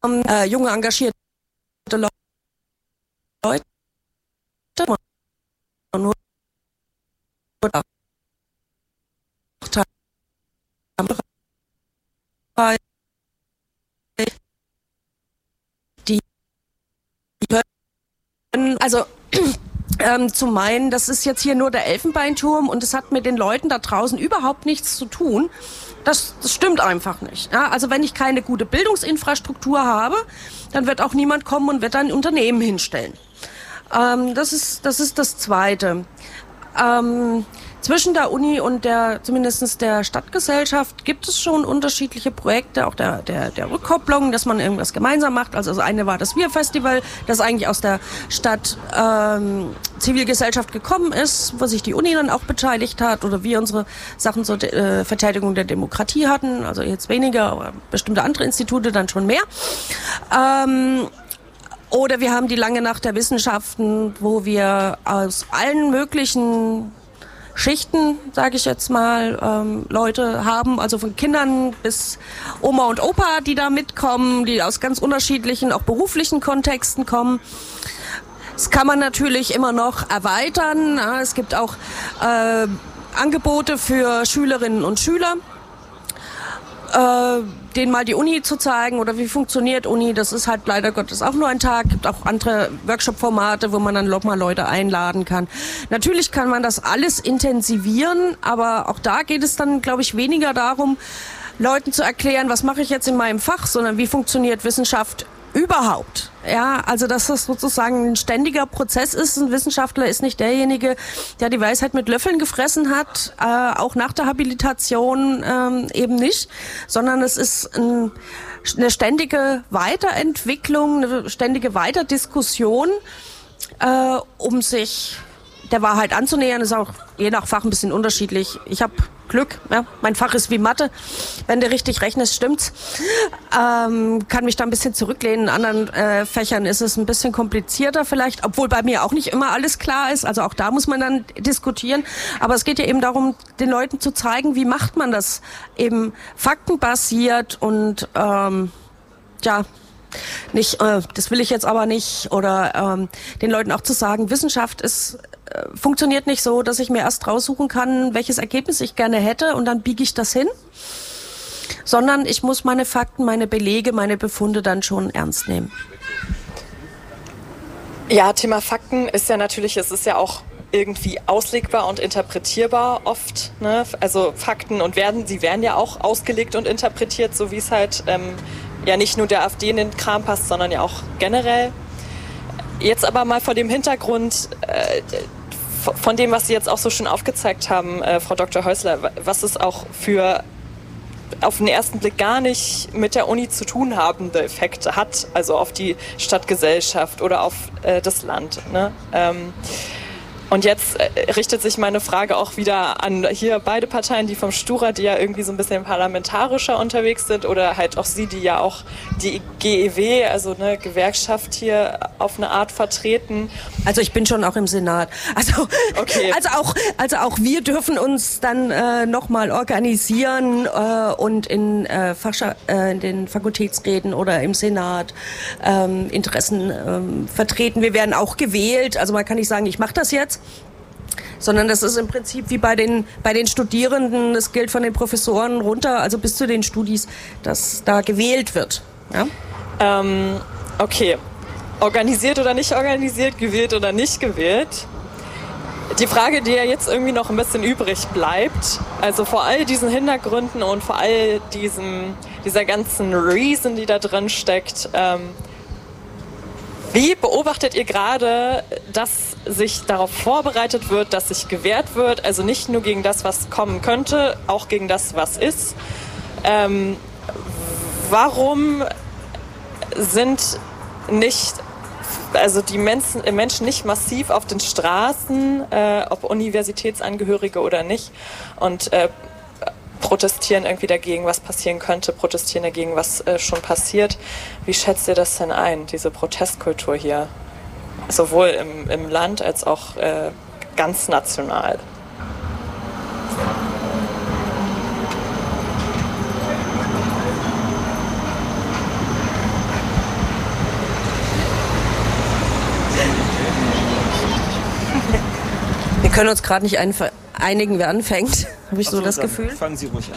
junge, engagierte Leute. Nur die können, also zu meinen, das ist jetzt hier nur der Elfenbeinturm und es hat mit den Leuten da draußen überhaupt nichts zu tun, das stimmt einfach nicht. Ja, also wenn ich keine gute Bildungsinfrastruktur habe, dann wird auch niemand kommen und wird ein Unternehmen hinstellen. Das ist das Zweite. Zwischen der Uni und zumindest der Stadtgesellschaft gibt es schon unterschiedliche Projekte, auch der Rückkopplung, dass man irgendwas gemeinsam macht. Also das eine war das Wir-Festival, das eigentlich aus der Stadt Zivilgesellschaft gekommen ist, wo sich die Uni dann auch beteiligt hat oder wir unsere Sachen zur Verteidigung der Demokratie hatten, also jetzt weniger, aber bestimmte andere Institute dann schon mehr. Oder wir haben die lange Nacht der Wissenschaften, wo wir aus allen möglichen Schichten, sage ich jetzt mal, Leute haben, also von Kindern bis Oma und Opa, die da mitkommen, die aus ganz unterschiedlichen, auch beruflichen Kontexten kommen. Das kann man natürlich immer noch erweitern. Es gibt auch Angebote für Schülerinnen und Schüler, denen mal die Uni zu zeigen oder wie funktioniert Uni. Das ist halt leider Gottes auch nur ein Tag. Gibt auch andere Workshop-Formate, wo man dann nochmal Leute einladen kann. Natürlich kann man das alles intensivieren, aber auch da geht es dann, glaube ich, weniger darum, Leuten zu erklären, was mache ich jetzt in meinem Fach, sondern wie funktioniert Wissenschaft überhaupt. Ja, also dass das sozusagen ein ständiger Prozess ist. Ein Wissenschaftler ist nicht derjenige, der die Weisheit mit Löffeln gefressen hat, auch nach der Habilitation eben nicht, sondern es ist eine ständige Weiterentwicklung, eine ständige Weiterdiskussion, um sich der Wahrheit anzunähern. Ist auch je nach Fach ein bisschen unterschiedlich. Ich habe Glück, ja, mein Fach ist wie Mathe. Wenn du richtig rechnest, stimmt's. Kann mich da ein bisschen zurücklehnen. In anderen Fächern ist es ein bisschen komplizierter vielleicht, obwohl bei mir auch nicht immer alles klar ist. Also auch da muss man dann diskutieren. Aber es geht ja eben darum, den Leuten zu zeigen, wie macht man das eben faktenbasiert und nicht, das will ich jetzt aber nicht, oder den Leuten auch zu sagen, Wissenschaft funktioniert nicht so, dass ich mir erst raussuchen kann, welches Ergebnis ich gerne hätte und dann biege ich das hin, sondern ich muss meine Fakten, meine Belege, meine Befunde dann schon ernst nehmen. Ja, Thema Fakten ist ja natürlich, es ist ja auch irgendwie auslegbar und interpretierbar oft, ne? Also Fakten sie werden ja auch ausgelegt und interpretiert, so wie es halt ja nicht nur der AfD in den Kram passt, sondern ja auch generell. Jetzt aber mal vor dem Hintergrund von dem, was Sie jetzt auch so schön aufgezeigt haben, Frau Dr. Häusler, was es auch für auf den ersten Blick gar nicht mit der Uni zu tun habende Effekte hat, also auf die Stadtgesellschaft oder auf das Land, ne? Und jetzt richtet sich meine Frage auch wieder an hier beide Parteien, die vom Stura, die ja irgendwie so ein bisschen parlamentarischer unterwegs sind, oder halt auch Sie, die ja auch die GEW, also eine Gewerkschaft hier auf eine Art vertreten. Also ich bin schon auch im Senat. Also, okay. also auch wir dürfen uns dann nochmal organisieren und in den Fakultätsräten oder im Senat Interessen vertreten. Wir werden auch gewählt. Also man kann nicht sagen, ich mache das jetzt, sondern das ist im Prinzip wie bei den Studierenden, das gilt von den Professoren runter, also bis zu den Studis, dass da gewählt wird. Ja? Okay, organisiert oder nicht organisiert, gewählt oder nicht gewählt. Die Frage, die ja jetzt irgendwie noch ein bisschen übrig bleibt, also vor all diesen Hintergründen und vor all dieser ganzen Reason, die da drin steckt, wie beobachtet ihr gerade, dass sich darauf vorbereitet wird, dass sich gewehrt wird, also nicht nur gegen das, was kommen könnte, auch gegen das, was ist? Warum sind die Menschen nicht massiv auf den Straßen, ob Universitätsangehörige oder nicht, und protestieren irgendwie dagegen, was passieren könnte, protestieren dagegen, was schon passiert? Wie schätzt ihr das denn ein, diese Protestkultur hier? Sowohl im Land als auch ganz national. können uns gerade nicht einigen, wer anfängt. Habe ich so das Gefühl. Fangen Sie ruhig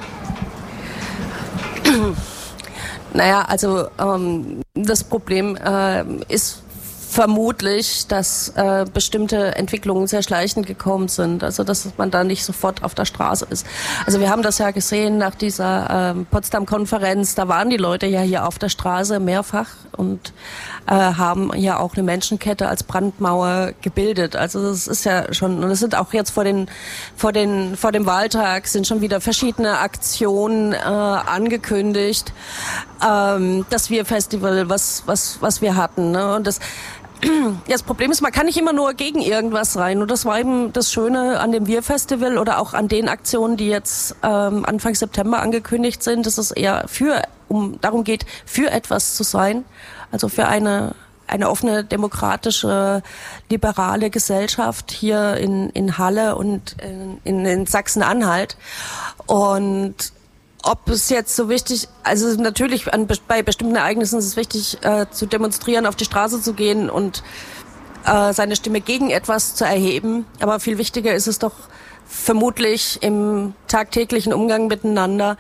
an. Naja, also das Problem ist vermutlich, dass bestimmte Entwicklungen sehr schleichend gekommen sind, also dass man da nicht sofort auf der Straße ist. Also wir haben das ja gesehen nach dieser Potsdam-Konferenz, da waren die Leute ja hier auf der Straße mehrfach und haben ja auch eine Menschenkette als Brandmauer gebildet. Also das ist ja schon, und es sind auch jetzt vor dem Wahltag sind schon wieder verschiedene Aktionen angekündigt. Das Wir-Festival, was wir hatten, ne? Und das Problem ist, man kann nicht immer nur gegen irgendwas rein. Und das war eben das Schöne an dem Wir-Festival oder auch an den Aktionen, die jetzt Anfang September angekündigt sind, dass es eher darum geht, für etwas zu sein. Also für eine offene, demokratische, liberale Gesellschaft hier in Halle und in Sachsen-Anhalt. Und ob es jetzt so wichtig, also natürlich bei bestimmten Ereignissen ist es wichtig, zu demonstrieren, auf die Straße zu gehen und seine Stimme gegen etwas zu erheben. Aber viel wichtiger ist es doch vermutlich im tagtäglichen Umgang miteinander,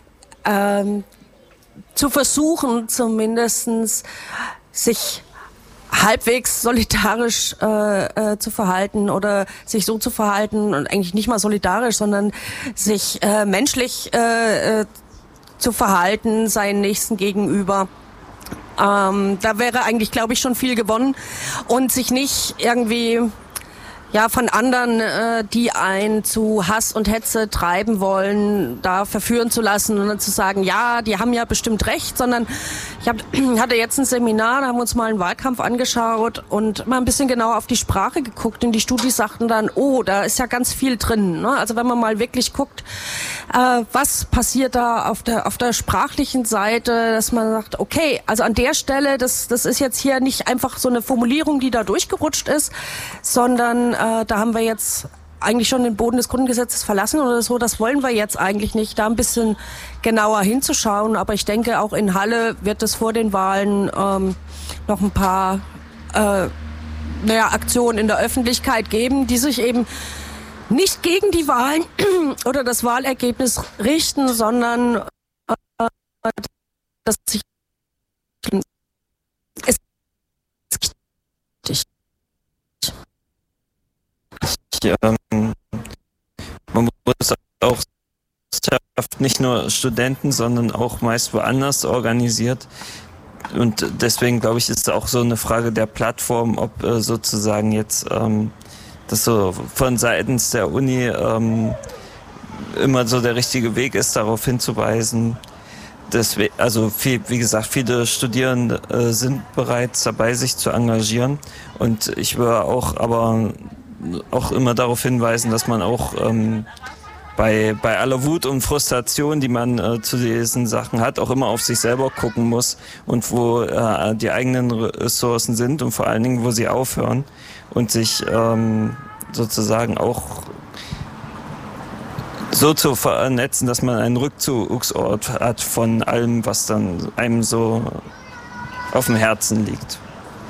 zu versuchen zumindestens sich halbwegs solidarisch zu verhalten oder sich so zu verhalten und eigentlich nicht mal solidarisch, sondern sich menschlich zu verhalten seinen Nächsten gegenüber. Da wäre eigentlich, glaube ich, schon viel gewonnen und sich nicht irgendwie von anderen, die einen zu Hass und Hetze treiben wollen, da verführen zu lassen und dann zu sagen, ja, die haben ja bestimmt recht, sondern ich hatte jetzt ein Seminar, da haben wir uns mal einen Wahlkampf angeschaut und mal ein bisschen genauer auf die Sprache geguckt und die Studis sagten dann, oh, da ist ja ganz viel drin, ne? Also wenn man mal wirklich guckt, was passiert da auf der sprachlichen Seite, dass man sagt, okay, also an der Stelle, das ist jetzt hier nicht einfach so eine Formulierung, die da durchgerutscht ist, sondern da haben wir jetzt eigentlich schon den Boden des Grundgesetzes verlassen oder so. Das wollen wir jetzt eigentlich nicht, da ein bisschen genauer hinzuschauen. Aber ich denke, auch in Halle wird es vor den Wahlen noch ein paar Aktionen in der Öffentlichkeit geben, die sich eben nicht gegen die Wahlen oder das Wahlergebnis richten, sondern dass sich man muss auch nicht nur Studenten, sondern auch meist woanders organisiert. Und deswegen, glaube ich, ist es auch so eine Frage der Plattform, ob sozusagen jetzt das so von seitens der Uni immer so der richtige Weg ist, darauf hinzuweisen. Deswegen, also wie gesagt, viele Studierende sind bereits dabei, sich zu engagieren. Und ich würde auch immer darauf hinweisen, dass man auch bei aller Wut und Frustration, die man zu diesen Sachen hat, auch immer auf sich selber gucken muss und wo die eigenen Ressourcen sind und vor allen Dingen, wo sie aufhören und sich sozusagen auch so zu vernetzen, dass man einen Rückzugsort hat von allem, was dann einem so auf dem Herzen liegt.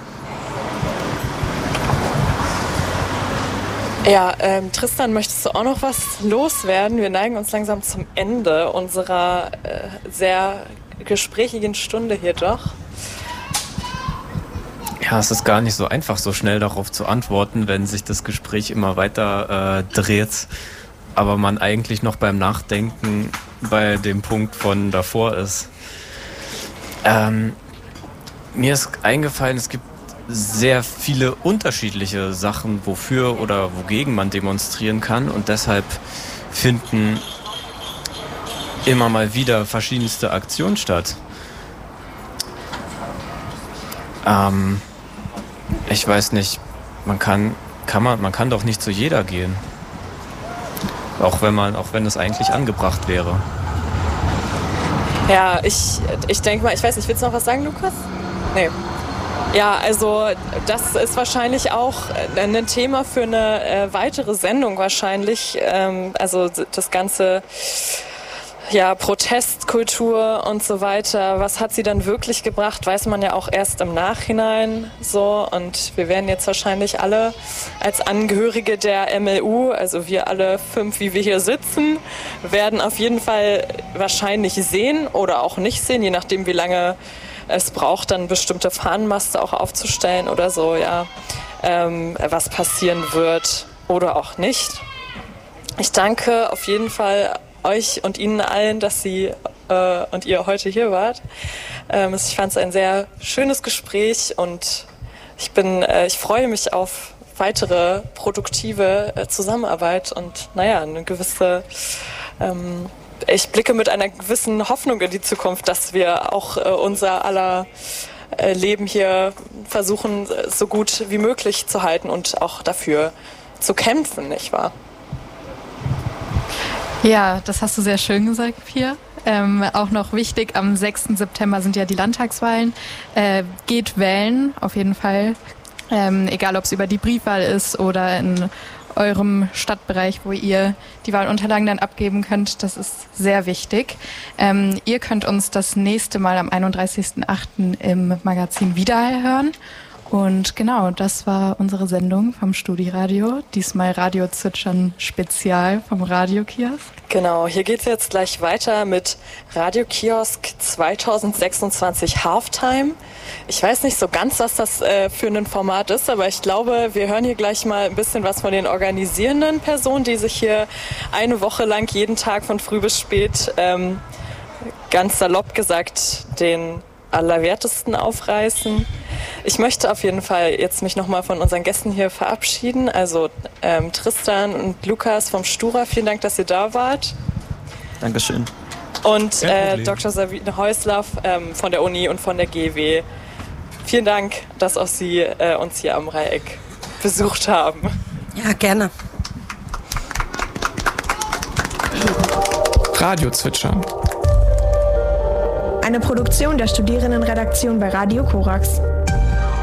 Ja, Tristan, möchtest du auch noch was loswerden? Wir neigen uns langsam zum Ende unserer sehr gesprächigen Stunde hier doch. Ja, es ist gar nicht so einfach, so schnell darauf zu antworten, wenn sich das Gespräch immer weiter dreht, aber man eigentlich noch beim Nachdenken bei dem Punkt von davor ist. Mir ist eingefallen, es gibt sehr viele unterschiedliche Sachen, wofür oder wogegen man demonstrieren kann und deshalb finden immer mal wieder verschiedenste Aktionen statt. Ich weiß nicht, man kann doch nicht zu jeder gehen. Auch wenn es eigentlich angebracht wäre. Ja, ich denke mal, ich weiß nicht, willst du noch was sagen, Lukas? Nee. Ja, also das ist wahrscheinlich auch ein Thema für eine weitere Sendung wahrscheinlich. Also das ganze ja, Protestkultur und so weiter. Was hat sie dann wirklich gebracht, weiß man ja auch erst im Nachhinein so. Und wir werden jetzt wahrscheinlich alle als Angehörige der MLU, also wir alle 5, wie wir hier sitzen, werden auf jeden Fall wahrscheinlich sehen oder auch nicht sehen, je nachdem, wie lange es braucht, dann bestimmte Fahnenmaste auch aufzustellen oder so, ja, was passieren wird oder auch nicht. Ich danke auf jeden Fall euch und Ihnen allen, dass Sie und ihr heute hier wart. Ich fand es ein sehr schönes Gespräch und ich freue mich auf weitere produktive Zusammenarbeit und eine gewisse, ich blicke mit einer gewissen Hoffnung in die Zukunft, dass wir auch unser aller Leben hier versuchen, so gut wie möglich zu halten und auch dafür zu kämpfen, nicht wahr? Ja, das hast du sehr schön gesagt, Pia. Auch noch wichtig, am 6. September sind ja die Landtagswahlen. Geht wählen, auf jeden Fall. Egal, ob es über die Briefwahl ist oder in eurem Stadtbereich, wo ihr die Wahlunterlagen dann abgeben könnt. Das ist sehr wichtig. Ihr könnt uns das nächste Mal am 31.08. im Magazin Widerhall hören. Und genau, das war unsere Sendung vom Studiradio. Diesmal Radio Zwitschern Spezial vom Radiokiosk. Genau, hier geht's jetzt gleich weiter mit Radiokiosk 2026 Halftime. Ich weiß nicht so ganz, was das für ein Format ist, aber ich glaube, wir hören hier gleich mal ein bisschen was von den organisierenden Personen, die sich hier eine Woche lang jeden Tag von früh bis spät, ganz salopp gesagt, den Allerwertesten aufreißen. Ich möchte auf jeden Fall jetzt mich nochmal von unseren Gästen hier verabschieden. Also Tristan und Lukas vom Stura, vielen Dank, dass ihr da wart. Dankeschön. Und Dr. Sabine Häusler von der Uni und von der GW. Vielen Dank, dass auch Sie uns hier am Dreieck besucht haben. Ja, gerne. Radio Zwitschern. Eine Produktion der Studierendenredaktion bei Radio Korax.